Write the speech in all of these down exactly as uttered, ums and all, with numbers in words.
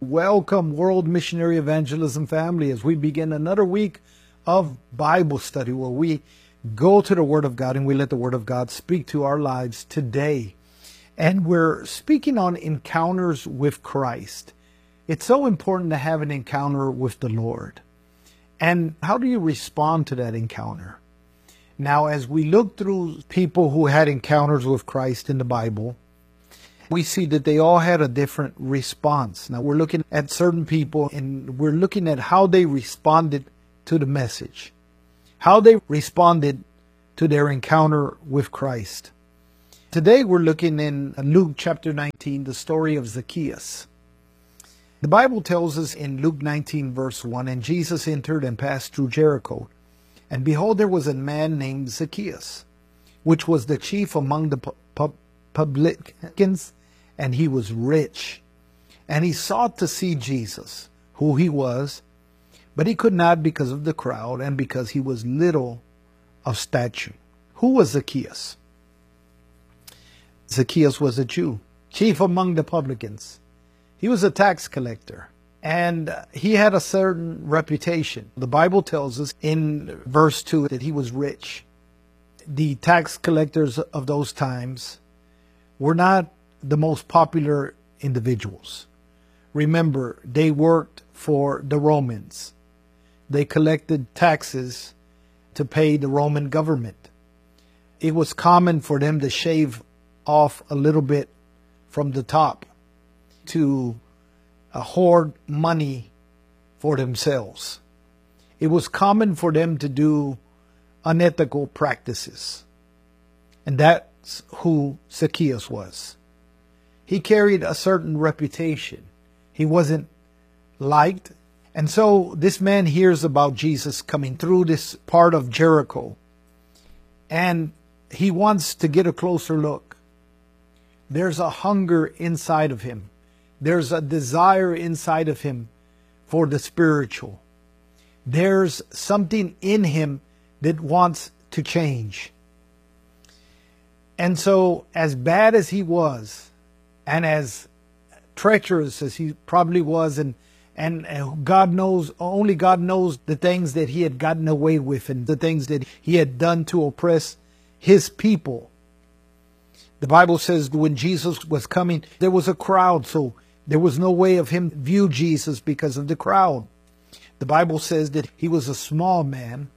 Welcome, World Missionary Evangelism family, as we begin another week of Bible study where we go to the Word of God and we let the Word of God speak to our lives today. And we're speaking on encounters with Christ. It's so important to have an encounter with the Lord. And how do you respond to that encounter? Now, as we look through people who had encounters with Christ in the Bible, we see that they all had a different response. Now, we're looking at certain people and we're looking at how they responded to the message, how they responded to their encounter with Christ. Today, we're looking in Luke chapter nineteen, the story of Zacchaeus. The Bible tells us in Luke nineteen, verse one, "And Jesus entered and passed through Jericho. And behold, there was a man named Zacchaeus, which was the chief among the pu- pu- publicans, and he was rich. And he sought to see Jesus, who he was, but he could not because of the crowd and because he was little of stature." Who was Zacchaeus? Zacchaeus was a Jew, chief among the publicans. He was a tax collector, and he had a certain reputation. The Bible tells us in verse two that he was rich. The tax collectors of those times were not the most popular individuals. Remember, they worked for the Romans. They collected taxes to pay the Roman government. It was common for them to shave off a little bit from the top to uh, hoard money for themselves. It was common for them to do unethical practices. And that's who Zacchaeus was. He carried a certain reputation. He wasn't liked. And so this man hears about Jesus coming through this part of Jericho. And he wants to get a closer look. There's a hunger inside of him. There's a desire inside of him for the spiritual. There's something in him that wants to change. And so, as bad as he was, and as treacherous as he probably was, and, and God knows, only God knows the things that he had gotten away with and the things that he had done to oppress his people. The Bible says when Jesus was coming, there was a crowd, so there was no way of him view Jesus because of the crowd. The Bible says that he was a small man.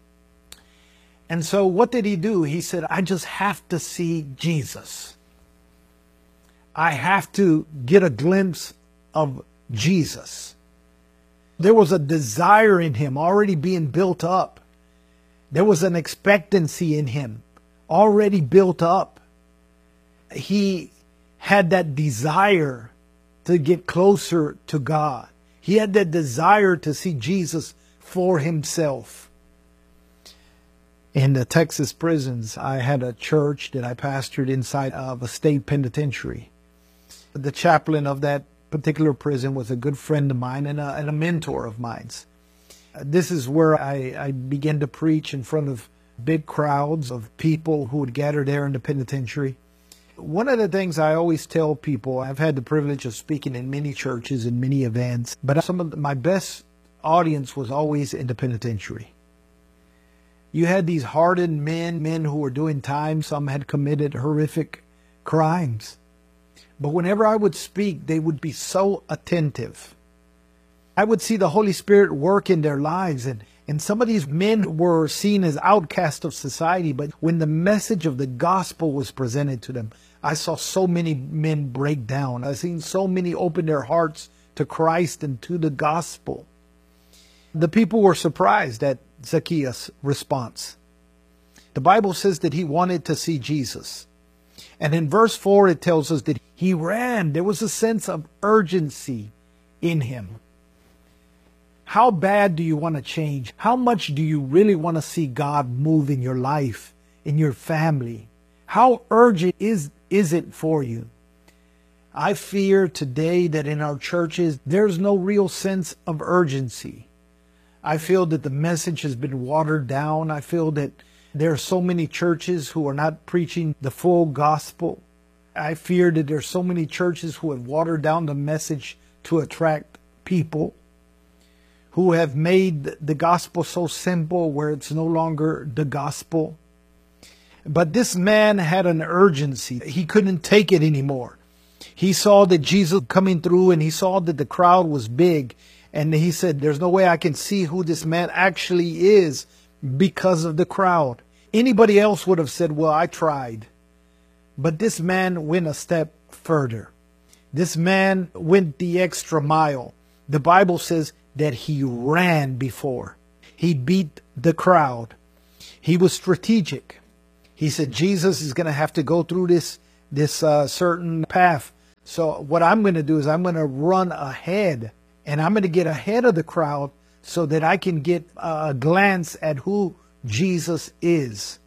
And so what did he do? He said, I just have to see Jesus. I have to get a glimpse of Jesus. There was a desire in him already being built up. There was an expectancy in him already built up. He had that desire to get closer to God. He had that desire to see Jesus for himself. In the Texas prisons, I had a church that I pastored inside of a state penitentiary. The chaplain of that particular prison was a good friend of mine and a, and a mentor of mine. This is where I, I began to preach in front of big crowds of people who would gather there in the penitentiary. One of the things I always tell people, I've had the privilege of speaking in many churches and many events, but some of my best audience was always in the penitentiary. You had these hardened men, men who were doing time. Some had committed horrific crimes. But whenever I would speak, they would be so attentive. I would see the Holy Spirit work in their lives. And, and some of these men were seen as outcasts of society. But when the message of the gospel was presented to them, I saw so many men break down. I've seen so many open their hearts to Christ and to the gospel. The people were surprised at Zacchaeus' response. The Bible says that he wanted to see Jesus. And in verse four, it tells us that he ran. There was a sense of urgency in him. How bad do you want to change? How much do you really want to see God move in your life, in your family? How urgent is, is it for you? I fear today that in our churches, there's no real sense of urgency. I feel that the message has been watered down. I feel that there are so many churches who are not preaching the full gospel. I fear that there are so many churches who have watered down the message to attract people, who have made the gospel so simple where it's no longer the gospel. But this man had an urgency. He couldn't take it anymore. He saw that Jesus coming through, and he saw that the crowd was big. And he said, there's no way I can see who this man actually is because of the crowd. Anybody else would have said, well, I tried. But this man went a step further. This man went the extra mile. The Bible says that he ran before. He beat the crowd. He was strategic. He said, Jesus is going to have to go through this, this uh, certain path. So what I'm going to do is I'm going to run ahead, and I'm going to get ahead of the crowd so that I can get a glance at who Jesus is.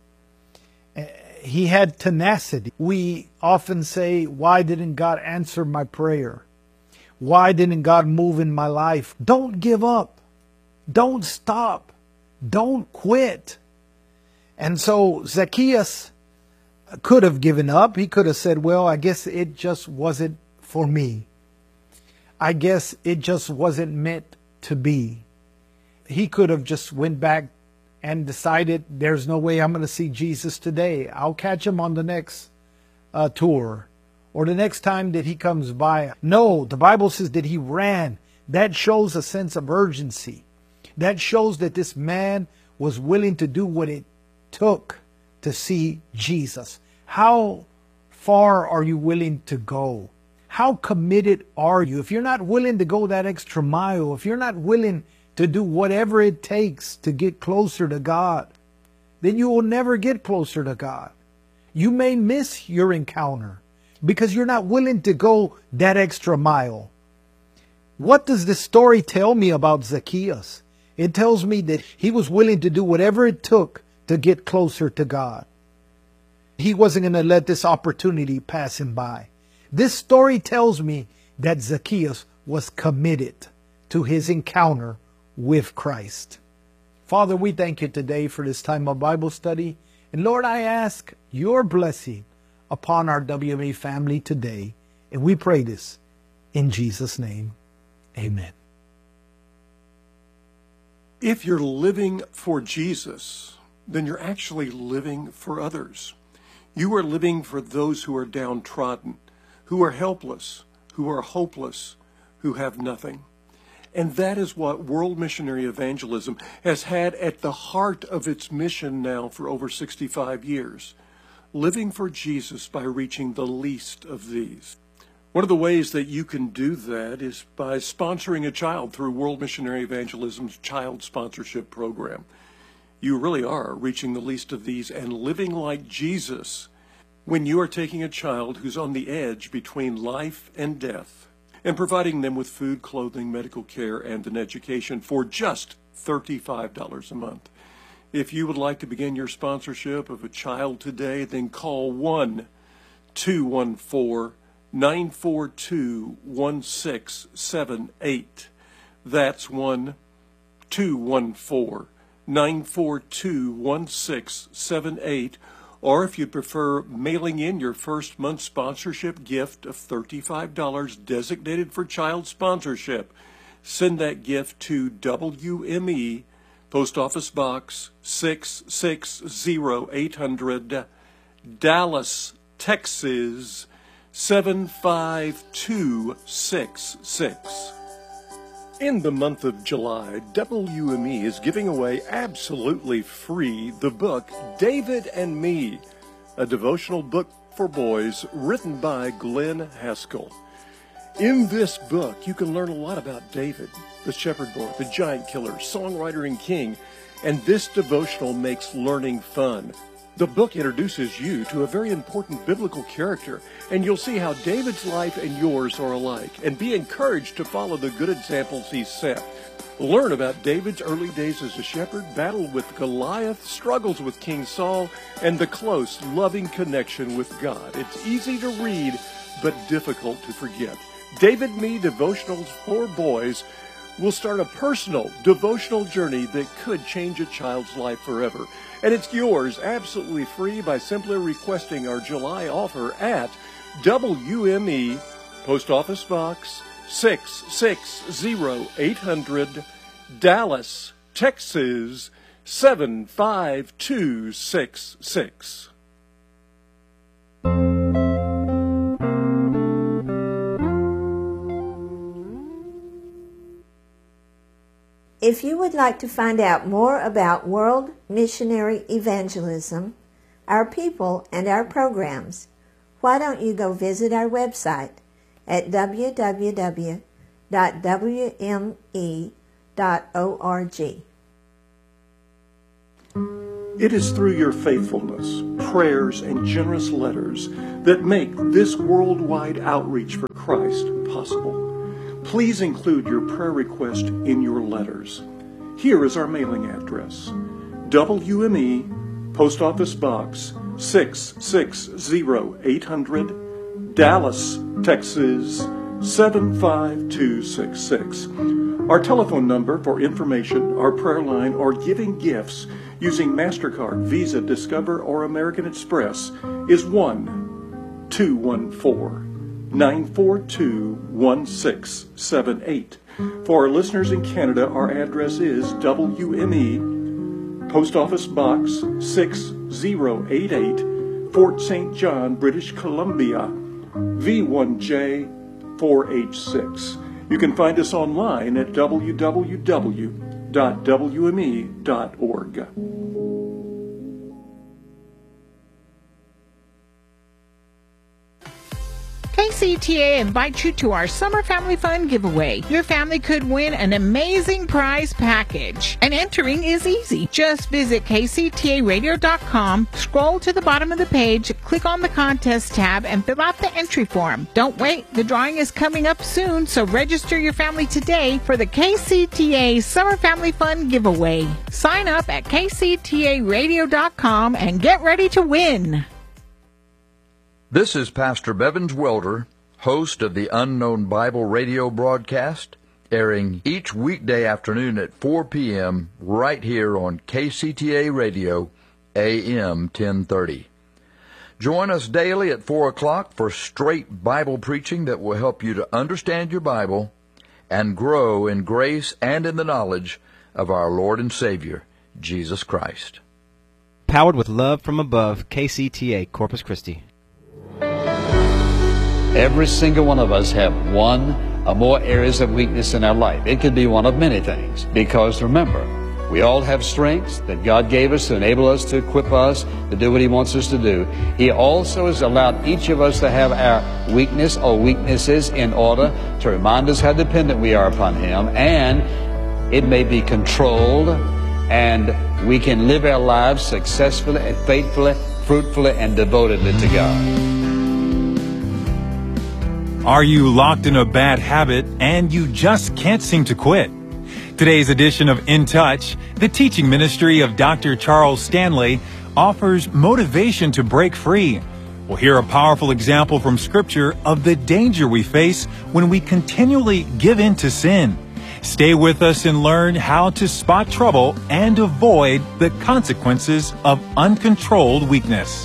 He had tenacity. We often say, why didn't God answer my prayer? Why didn't God move in my life? Don't give up. Don't stop. Don't quit. And so Zacchaeus could have given up. He could have said, well, I guess it just wasn't for me. I guess it just wasn't meant to be. He could have just went back and decided, there's no way I'm going to see Jesus today. I'll catch him on the next uh, tour or the next time that he comes by. No, the Bible says that he ran. That shows a sense of urgency. That shows that this man was willing to do what it took to see Jesus. How far are you willing to go? How committed are you? If you're not willing to go that extra mile, if you're not willing to do whatever it takes to get closer to God, then you will never get closer to God. You may miss your encounter because you're not willing to go that extra mile. What does this story tell me about Zacchaeus? It tells me that he was willing to do whatever it took to get closer to God. He wasn't going to let this opportunity pass him by. This story tells me that Zacchaeus was committed to his encounter with Christ. Father, we thank you today for this time of Bible study. And Lord, I ask your blessing upon our W M E family today. And we pray this in Jesus' name. Amen. If you're living for Jesus, then you're actually living for others. You are living for those who are downtrodden, who are helpless, who are hopeless, who have nothing. And that is what World Missionary Evangelism has had at the heart of its mission now for over sixty-five years, living for Jesus by reaching the least of these. One of the ways that you can do that is by sponsoring a child through World Missionary Evangelism's child sponsorship program. You really are reaching the least of these and living like Jesus when you are taking a child who's on the edge between life and death and providing them with food, clothing, medical care, and an education for just thirty-five dollars a month. If you would like to begin your sponsorship of a child today, then call one two one four, nine four two, one six seven eight. That's one two one four, nine four two, one six seven eight. Or if you prefer mailing in your first month sponsorship gift of thirty-five dollars designated for child sponsorship, send that gift to W M E, Post Office Box six six zero eight hundred, Dallas, Texas seven five two six six. In the month of July, W M E is giving away absolutely free the book David and Me, a devotional book for boys written by Glenn Haskell. In this book, you can learn a lot about David, the shepherd boy, the giant killer, songwriter and king, and this devotional makes learning fun. The book introduces you to a very important biblical character, and you'll see how David's life and yours are alike, and be encouraged to follow the good examples he set. Learn about David's early days as a shepherd, battle with Goliath, struggles with King Saul, and the close, loving connection with God. It's easy to read, but difficult to forget. David Me Devotionals for Boys will start a personal devotional journey that could change a child's life forever. And it's yours absolutely free by simply requesting our July offer at W M E, Post Office Box six six zero, eight hundred. Dallas, Texas, seven five two six six. If you would like to find out more about World Missionary Evangelism, our people, and our programs, why don't you go visit our website at w w w dot w m e dot org. It is through your faithfulness, prayers, and generous letters that make this worldwide outreach for Christ possible. Please include your prayer request in your letters. Here is our mailing address: W M E, Post Office Box six six zero, eight hundred, Dallas, Texas seven five two six six. Our telephone number for information, our prayer line, or giving gifts using MasterCard, Visa, Discover, or American Express is one two one four, nine four two, one six seven eight. For our listeners in Canada, our address is W M E, Post Office Box six zero eight eight, Fort Saint John, British Columbia, V one J four H six. You can find us online at w w w dot w m e dot org. K C T A invites you to our Summer Family Fun giveaway. Your family could win an amazing prize package. And entering is easy. Just visit k c t a radio dot com, scroll to the bottom of the page, click on the contest tab, and fill out the entry form. Don't wait. The drawing is coming up soon, so register your family today for the K C T A Summer Family Fun giveaway. Sign up at k c t a radio dot com and get ready to win. This is Pastor Bevins Welder, host of the Unknown Bible radio broadcast, airing each weekday afternoon at four p.m. right here on K C T A Radio, A M ten thirty. Join us daily at four o'clock for straight Bible preaching that will help you to understand your Bible and grow in grace and in the knowledge of our Lord and Savior, Jesus Christ. Powered with love from above, K C T A Corpus Christi. Every single one of us have one or more areas of weakness in our life. It could be one of many things. Because remember, we all have strengths that God gave us to enable us, to equip us, to do what He wants us to do. He also has allowed each of us to have our weakness or weaknesses in order to remind us how dependent we are upon Him. And it may be controlled, and we can live our lives successfully and faithfully, fruitfully, and devotedly to God. Are you locked in a bad habit and you just can't seem to quit? Today's edition of In Touch, the teaching ministry of Doctor Charles Stanley, offers motivation to break free. We'll hear a powerful example from Scripture of the danger we face when we continually give in to sin. Stay with us and learn how to spot trouble and avoid the consequences of uncontrolled weakness.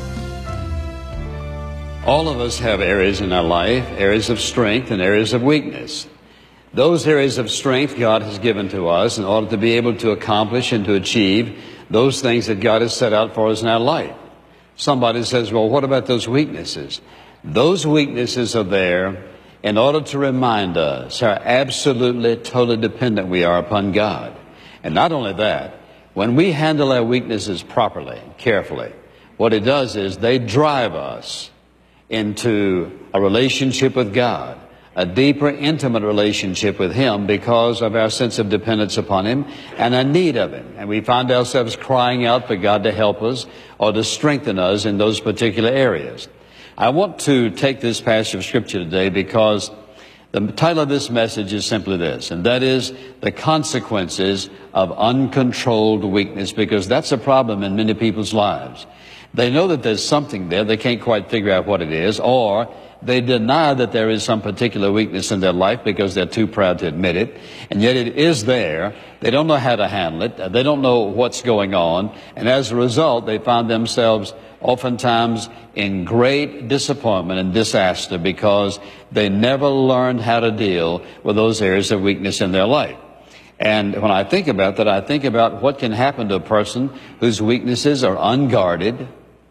All of us have areas in our life, areas of strength and areas of weakness. Those areas of strength God has given to us in order to be able to accomplish and to achieve those things that God has set out for us in our life. Somebody says, well, what about those weaknesses? Those weaknesses are there in order to remind us how absolutely, totally dependent we are upon God. And not only that, when we handle our weaknesses properly, carefully, what it does is they drive us into a relationship with God, a deeper, intimate relationship with Him because of our sense of dependence upon Him and our need of Him. And we find ourselves crying out for God to help us or to strengthen us in those particular areas. I want to take this passage of Scripture today because the title of this message is simply this, and that is the consequences of uncontrolled weakness, because that's a problem in many people's lives. They know that there's something there. They can't quite figure out what it is, or they deny that there is some particular weakness in their life because they're too proud to admit it. And yet it is there. They don't know how to handle it. They don't know what's going on. And as a result, they find themselves oftentimes in great disappointment and disaster because they never learned how to deal with those areas of weakness in their life. And when I think about that, I think about what can happen to a person whose weaknesses are unguarded,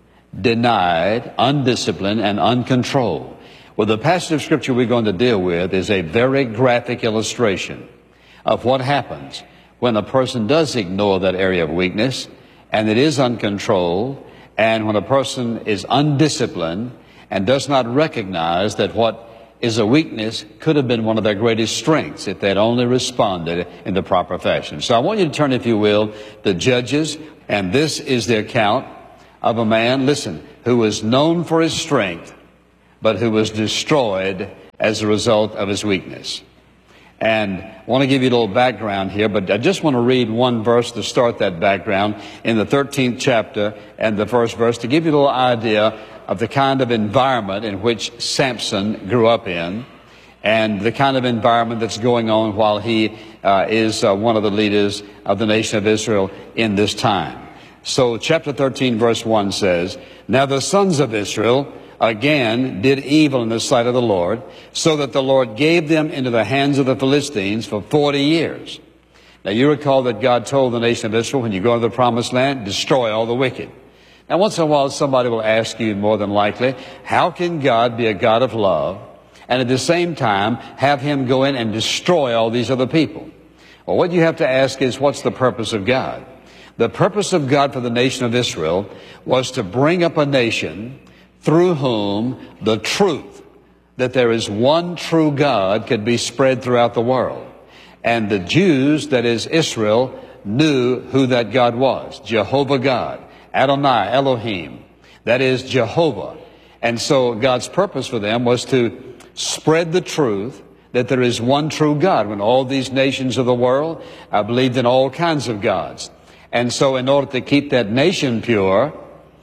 denied, undisciplined, and uncontrolled. Well, the passage of Scripture we're going to deal with is a very graphic illustration of what happens when a person does ignore that area of weakness, and it is uncontrolled, and when a person is undisciplined and does not recognize that what is a weakness could have been one of their greatest strengths if they had only responded in the proper fashion. So I want you to turn, if you will, to Judges, and this is the account of a man, listen, who was known for his strength, but who was destroyed as a result of his weakness. And I want to give you a little background here, but I just want to read one verse to start that background in the thirteenth chapter and the first verse to give you a little idea of the kind of environment in which Samson grew up in and the kind of environment that's going on while he uh, is uh, one of the leaders of the nation of Israel in this time. So chapter thirteen verse one says, "Now the sons of Israel again did evil in the sight of the Lord, so that the Lord gave them into the hands of the Philistines for forty years. Now you recall that God told the nation of Israel, when you go into the promised land, destroy all the wicked. Now once in a while somebody will ask you, more than likely, how can God be a God of love and at the same time have him go in and destroy all these other people? Well, what you have to ask is, what's the purpose of God? The purpose of God for the nation of Israel was to bring up a nation through whom the truth that there is one true God could be spread throughout the world. And the Jews, that is Israel, knew who that God was. Jehovah God, Adonai, Elohim, that is Jehovah. And so God's purpose for them was to spread the truth that there is one true God, when all these nations of the world uh, believed in all kinds of gods. And so in order to keep that nation pure,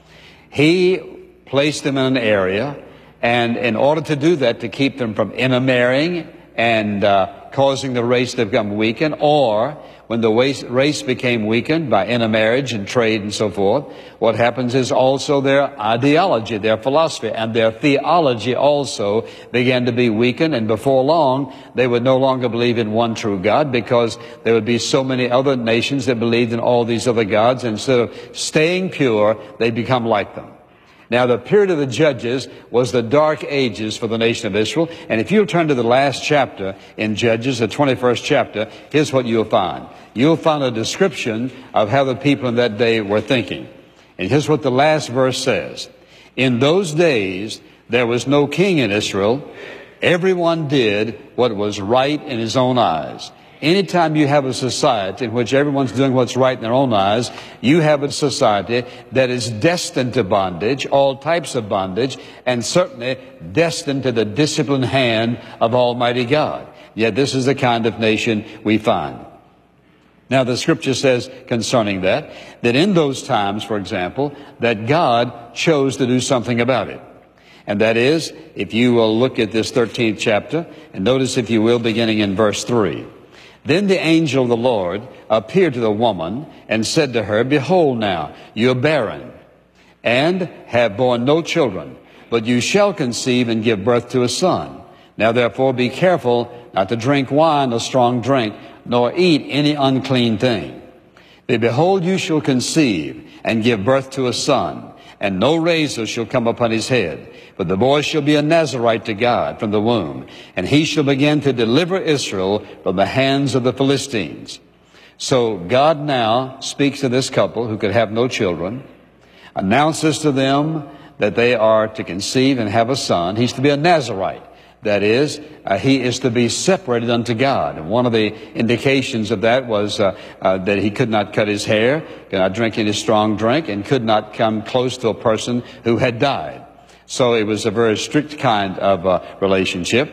he placed them in an area, and in order to do that, to keep them from intermarrying and uh, causing the race to become weakened, or when the race became weakened by intermarriage and trade and so forth, what happens is also their ideology, their philosophy, and their theology also began to be weakened, and before long, they would no longer believe in one true God, because there would be so many other nations that believed in all these other gods, and instead of staying pure, they become like them. Now, the period of the Judges was the dark ages for the nation of Israel. And if you'll turn to the last chapter in Judges, the twenty-first chapter, here's what you'll find. You'll find a description of how the people in that day were thinking. And here's what the last verse says. "In those days, there was no king in Israel. Everyone did what was right in his own eyes." Anytime you have a society in which everyone's doing what's right in their own eyes, you have a society that is destined to bondage, all types of bondage, and certainly destined to the disciplined hand of Almighty God. Yet this is the kind of nation we find. Now the scripture says concerning that, that in those times, for example, that God chose to do something about it. And that is, if you will look at this thirteenth chapter, and notice, if you will, beginning in verse three. "Then the angel of the Lord appeared to the woman and said to her, Behold now, you are barren, and have borne no children, but you shall conceive and give birth to a son. Now therefore be careful not to drink wine or strong drink, nor eat any unclean thing. But behold, you shall conceive and give birth to a son, and no razor shall come upon his head. But the boy shall be a Nazarite to God from the womb, and he shall begin to deliver Israel from the hands of the Philistines." So God now speaks to this couple who could have no children, announces to them that they are to conceive and have a son. He's to be a Nazarite. That is, uh, he is to be separated unto God. And one of the indications of that was uh, uh, that he could not cut his hair, could not drink any strong drink, and could not come close to a person who had died. So it was a very strict kind of uh, relationship.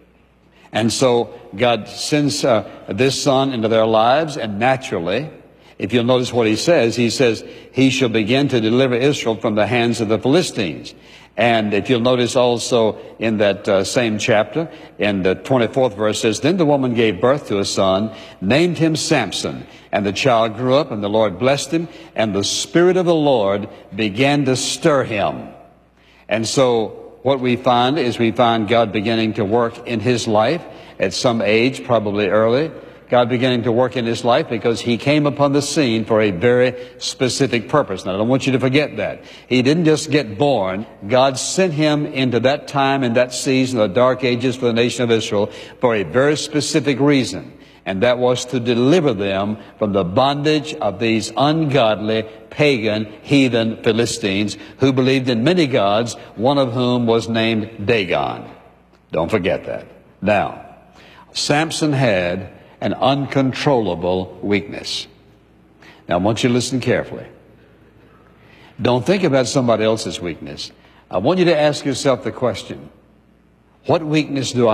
And so God sends uh, this son into their lives, and naturally, If you'll notice what he says, he says, he shall begin to deliver Israel from the hands of the Philistines. And if you'll notice also in that uh, same chapter, in the twenty-fourth verse says, then the woman gave birth to a son, named him Samson. And the child grew up, and the Lord blessed him, and the Spirit of the Lord began to stir him. And so what we find is we find God beginning to work in his life at some age, probably early. God beginning to work in his life because he came upon the scene for a very specific purpose. Now, I don't want you to forget that. He didn't just get born. God sent him into that time and that season, the dark ages for the nation of Israel, for a very specific reason. And that was to deliver them from the bondage of these ungodly, pagan, heathen Philistines who believed in many gods, one of whom was named Dagon. Don't forget that. Now, Samson had an uncontrollable weakness. Now, I want you to listen carefully. Don't think about somebody else's weakness. I want you to ask yourself the question, what weakness do I